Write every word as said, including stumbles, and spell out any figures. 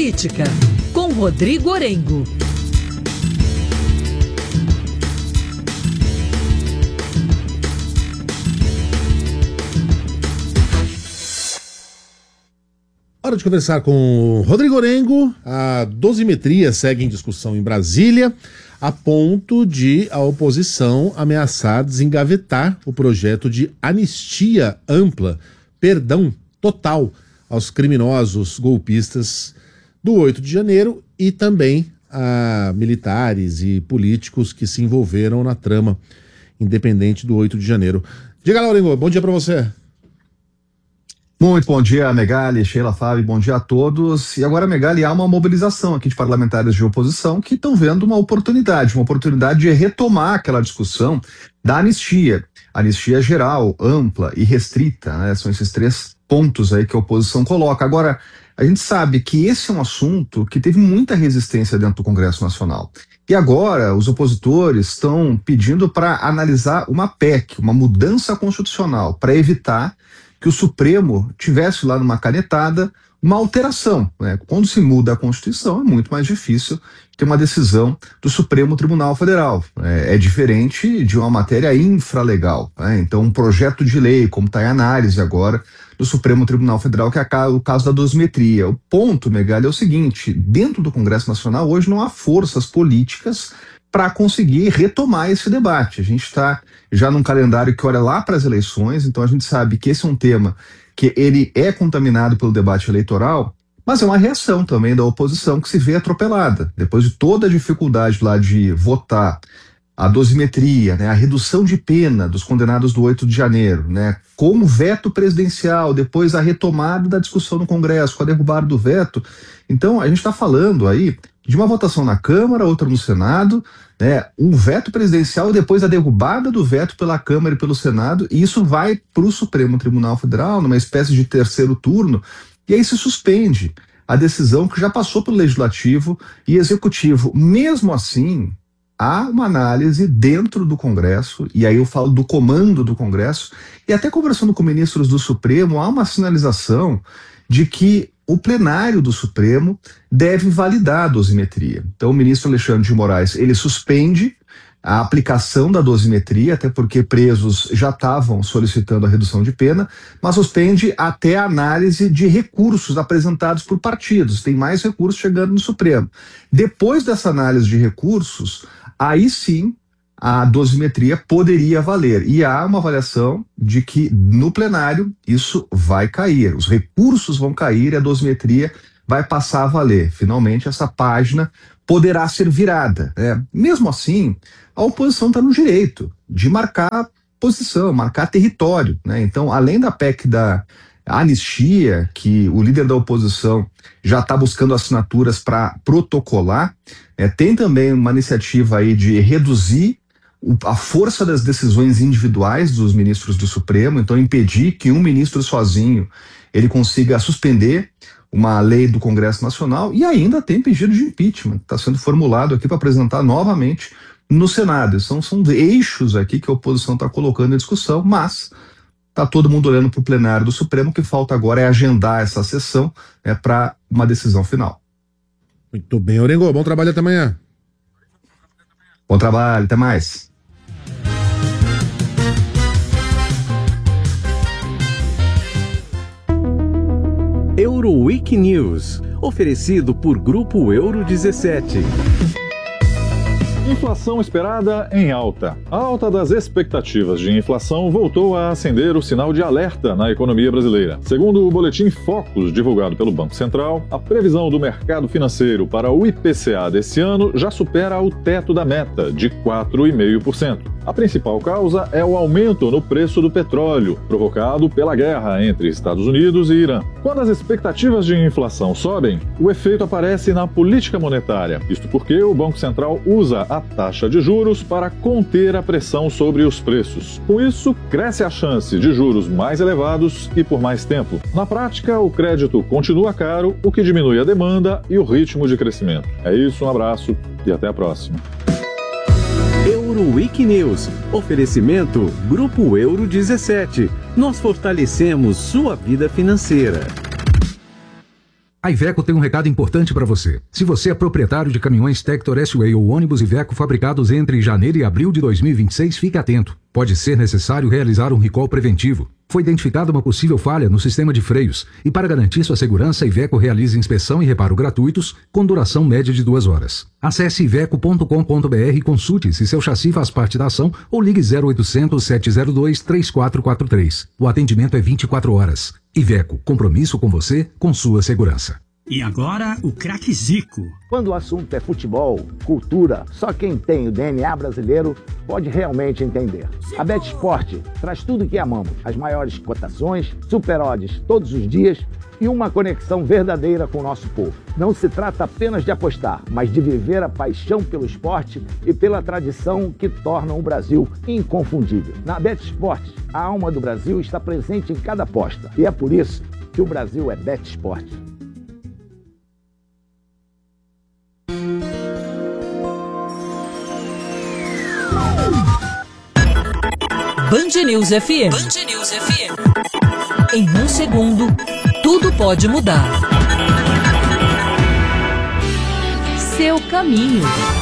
Política, com Rodrigo Orengo. Hora de conversar com Rodrigo Orengo. A dosimetria segue em discussão em Brasília, a ponto de a oposição ameaçar desengavetar o projeto de anistia ampla, perdão total aos criminosos golpistas do oito de janeiro e também a militares e políticos que se envolveram na trama independente do oito de janeiro. Diga lá, Orengo, bom dia para você. Muito bom dia, Megali, Sheila, Fábio, bom dia a todos. E agora, Megali, há uma mobilização aqui de parlamentares de oposição que estão vendo uma oportunidade, uma oportunidade de retomar aquela discussão da anistia. Anistia geral, ampla e restrita, né? São esses três pontos aí que a oposição coloca. Agora, a gente sabe que esse é um assunto que teve muita resistência dentro do Congresso Nacional. E agora os opositores estão pedindo para analisar uma P E C, uma mudança constitucional, para evitar que o Supremo tivesse lá numa canetada uma alteração, né? Quando se muda a Constituição é muito mais difícil ter uma decisão do Supremo Tribunal Federal. É, é diferente de uma matéria infralegal, né? Então um projeto de lei, como está em análise agora do Supremo Tribunal Federal, que é o caso da dosimetria. O ponto, Megali, é o seguinte: dentro do Congresso Nacional hoje não há forças políticas para conseguir retomar esse debate. A gente está já num calendário que olha lá para as eleições, então a gente sabe que esse é um tema que ele é contaminado pelo debate eleitoral, mas é uma reação também da oposição que se vê atropelada. Depois de toda a dificuldade lá de votar a dosimetria, né, a redução de pena dos condenados do oito de janeiro, né, com o veto presidencial, depois a retomada da discussão no Congresso, com a derrubada do veto. Então a gente está falando aí de uma votação na Câmara, outra no Senado, né, um veto presidencial e depois a derrubada do veto pela Câmara e pelo Senado, e isso vai para o Supremo Tribunal Federal, numa espécie de terceiro turno, e aí se suspende a decisão que já passou pelo Legislativo e Executivo. Mesmo assim, há uma análise dentro do Congresso, e aí eu falo do comando do Congresso, e até conversando com ministros do Supremo, há uma sinalização de que o plenário do Supremo deve validar a dosimetria. Então o ministro Alexandre de Moraes, ele suspende a aplicação da dosimetria, até porque presos já estavam solicitando a redução de pena, mas suspende até a análise de recursos apresentados por partidos. Tem mais recursos chegando no Supremo. Depois dessa análise de recursos, aí sim a dosimetria poderia valer. E há uma avaliação de que no plenário isso vai cair, os recursos vão cair e a dosimetria vai passar a valer. Finalmente essa página poderá ser virada, né? Mesmo assim, a oposição está no direito de marcar posição, marcar território, né? Então, além da P E C da anistia, que o líder da oposição já está buscando assinaturas para protocolar, é, tem também uma iniciativa aí de reduzir a força das decisões individuais dos ministros do Supremo, então impedir que um ministro sozinho ele consiga suspender uma lei do Congresso Nacional, e ainda tem pedido de impeachment, está sendo formulado aqui para apresentar novamente no Senado. São, são eixos aqui que a oposição está colocando em discussão, mas está todo mundo olhando para o plenário do Supremo. O que falta agora é agendar essa sessão, né, para uma decisão final. Muito bem, Orengo, bom trabalho até amanhã. Bom trabalho, até mais. Euroweek News, oferecido por Grupo Euro dezessete. Inflação esperada em alta. A alta das expectativas de inflação voltou a acender o sinal de alerta na economia brasileira. Segundo o boletim Focus, divulgado pelo Banco Central, a previsão do mercado financeiro para o I P C A desse ano já supera o teto da meta, de quatro vírgula cinco por cento. A principal causa é o aumento no preço do petróleo, provocado pela guerra entre Estados Unidos e Irã. Quando as expectativas de inflação sobem, o efeito aparece na política monetária. Isto porque o Banco Central usa a taxa de juros para conter a pressão sobre os preços. Com isso, cresce a chance de juros mais elevados e por mais tempo. Na prática, o crédito continua caro, o que diminui a demanda e o ritmo de crescimento. É isso, um abraço e até a próxima. Euroweek News. Oferecimento Grupo Euro dezessete. Nós fortalecemos sua vida financeira. A Iveco tem um recado importante para você. Se você é proprietário de caminhões Tector S-Way ou ônibus Iveco fabricados entre janeiro e abril de dois mil e vinte e seis, fique atento. Pode ser necessário realizar um recall preventivo. Foi identificada uma possível falha no sistema de freios e, para garantir sua segurança, a Iveco realiza inspeção e reparo gratuitos com duração média de duas horas. Acesse iveco ponto com ponto br e consulte se seu chassi faz parte da ação ou ligue zero oitocentos, sete zero dois, três quatro quatro três. O atendimento é vinte e quatro horas. Iveco, compromisso com você, com sua segurança. E agora, o craque Zico. Quando o assunto é futebol, cultura, só quem tem o D N A brasileiro pode realmente entender. A BetSport traz tudo o que amamos. As maiores cotações, super odds todos os dias e uma conexão verdadeira com o nosso povo. Não se trata apenas de apostar, mas de viver a paixão pelo esporte e pela tradição que tornam o Brasil inconfundível. Na BetSport, a alma do Brasil está presente em cada aposta. E é por isso que o Brasil é BetSport. Band News F M. Band News F M. Em um segundo, tudo pode mudar. Seu caminho.